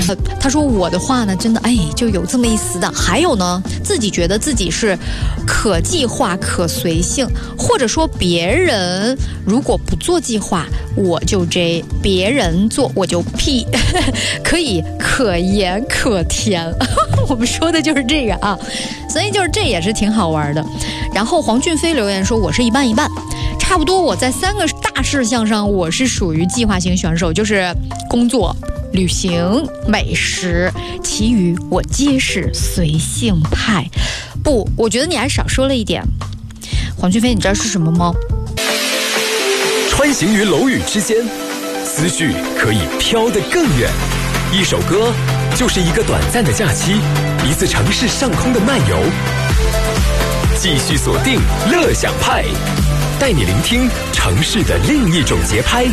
他说我的话呢，真的就有这么一丝的。还有呢，自己觉得自己是可计划可随性，或者说别人如果不做计划我就 J， 别人做我就 P， 可以可盐可甜。我们说的就是这个啊，所以就是这也是挺好玩的。然后黄俊飞留言说我是一半一半，差不多我在3个大事项上我是属于计划型选手，就是工作、旅行、美食，其余我皆是随性派。不，我觉得你还少说了一点。黄俊飞，你知道是什么吗？ 穿行于楼宇之间，思绪可以飘得更远。一首歌就是一个短暂的假期，一次城市上空的漫游。继续锁定乐享派，带你聆听城市的另一种节拍。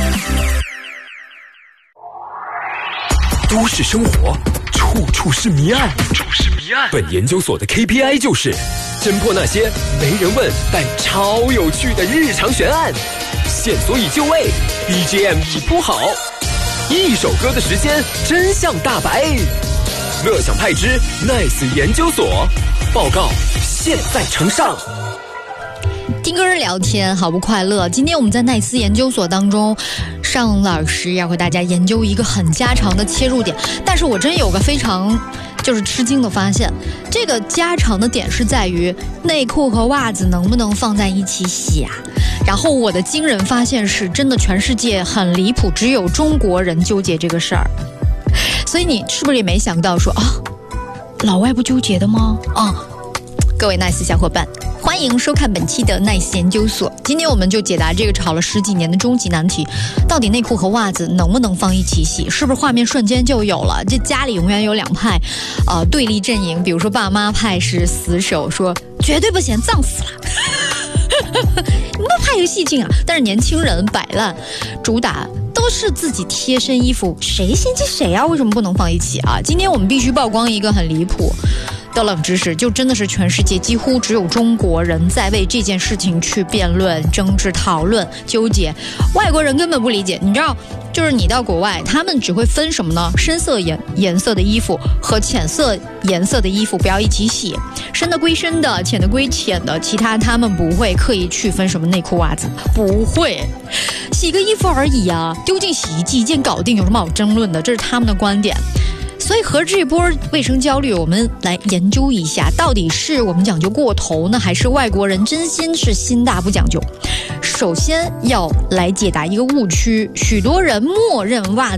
都市生活处处是谜案，本研究所的 KPI 就是侦破那些没人问但超有趣的日常悬案。线索已就位， BGM 已铺好，一首歌的时间，真相大白。乐享派之 Nice 研究所报告现在呈上。 听歌聊天好不快乐。今天我们在奈斯研究所当中，尚老师要和大家研究一个很家常的切入点，但是我真有个非常就是吃惊的发现，这个家常的点是在于内裤和袜子能不能放在一起洗啊？然后我的惊人发现是，真的全世界很离谱，只有中国人纠结这个事儿。所以你是不是也没想到说啊，老外不纠结的吗？啊，各位 Nice 小伙伴，欢迎收看本期的 Nice 研究所。今天我们就解答这个吵了10几年的终极难题，到底内裤和袜子能不能放一起洗？是不是画面瞬间就有了？这家里永远有2派对立阵营，比如说爸妈派是死守，说绝对不行，脏死了。那怕有戏劲啊！但是年轻人摆烂，主打都是自己贴身衣服，谁嫌弃谁啊？为什么不能放一起啊？今天我们必须曝光一个很离谱的冷知识，就真的是全世界几乎只有中国人在为这件事情去辩论、争执、讨论、纠结，外国人根本不理解。你知道，就是你到国外，他们只会分什么呢？深色颜色的衣服和浅色颜色的衣服不要一起洗，深的归深的，浅的归浅的，其他他们不会刻意区分什么内裤袜子，不会，洗个衣服而已啊，丢进洗衣机一件搞定，有什么好争论的？这是他们的观点。所以和这波卫生焦虑，我们来研究一下，到底是我们讲究过头呢，还是外国人真心是心大不讲究？首先要来解答一个误区，许多人默认袜子